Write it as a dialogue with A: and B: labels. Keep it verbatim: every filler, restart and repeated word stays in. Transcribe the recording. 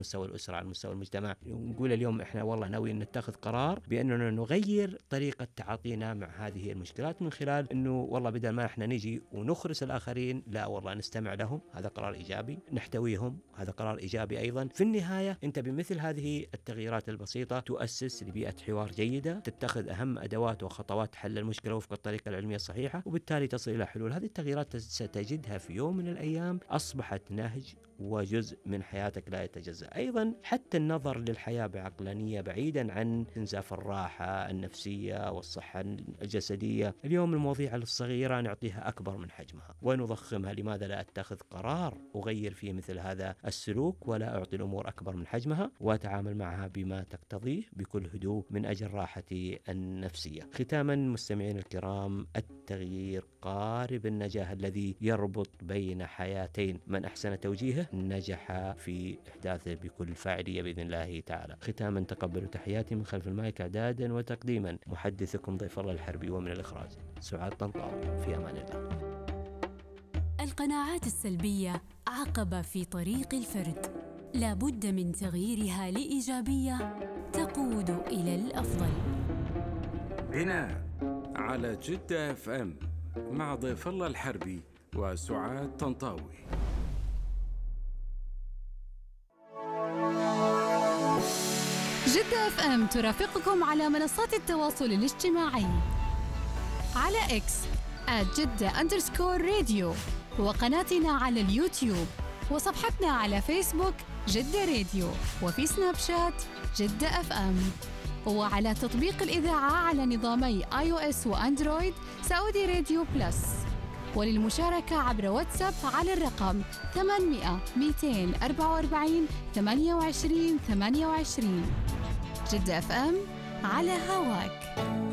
A: مستوى الأسرة على مستوى المجتمع. ونقول اليوم إحنا والله ناويين نتخذ قرار بأننا نغير طريقة تعاطينا مع هذه المشكلات من خلال أنه والله بدل ما إحنا نجي ونخرس الآخرين، لا والله نستمع لهم، هذا قرار إيجابي. نحتويهم، هذا قرار إيجابي أيضا. في النهاية أنت بمثل هذه التغييرات البسيطة تؤسس لبيئة حوار جيدة، تتخذ أهم أدوات وخطوات حل المشكلة وفق الطريقة العلمية الصحيحة، وبالتالي تصل إلى حلول. هذه التغييرات ستجدها في يوم من الأيام أصبحت نهج وجزء من حياتك لا يتجزأ. أيضا حتى النظر للحياة بعقلانية بعيدا عن انزاف الراحة النفسية والصحة الجسدية. اليوم المواضيع الصغيرة نعطيها أكبر من حجمها ونضخمها. لماذا لا أتخذ قرار أغير فيه مثل هذا السلوك ولا أعطي الأمور أكبر من حجمها وأتعامل معها بما تقتضيه بكل هدوء من أجل راحتي النفسية. ختاما مستمعين الكرام، التغيير قارب النجاح الذي يربط بين حياتين. من أحسن توجيهه نجح في إحداثه بكل فاعلية بإذن الله تعالى. ختاما تقبلوا تحياتي من خلف المايك إعدادا وتقديما محدثكم ضيف الله الحربي، ومن الإخراج سعاد طنطاوي. في أمان الله.
B: القناعات السلبية عقبة في طريق الفرد، لا بد من تغييرها لإيجابية تقود إلى الأفضل.
C: هنا على جدة اف ام مع ضيف الله الحربي وسعاد طنطاوي.
B: جدة اف ام ترافقكم على منصات التواصل الاجتماعي على اكس آت جدة أندرسكور راديو، وقناتنا على اليوتيوب، وصفحتنا على فيسبوك جدة راديو، وفي سناب شات جدة اف ام، وعلى تطبيق الإذاعة على نظامي آي أو إس وأندرويد سعودي راديو بلس. وللمشاركة عبر واتساب على الرقم ثمانمئة مئتين وأربعة وأربعين ثمانية وعشرين ثمانية وعشرين. جدة اف ام على هواك.